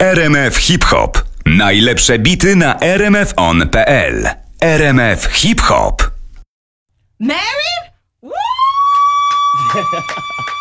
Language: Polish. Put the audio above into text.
RMF Hip Hop. Najlepsze bity na rmfon.pl. RMF Hip Hop. Married? Woo!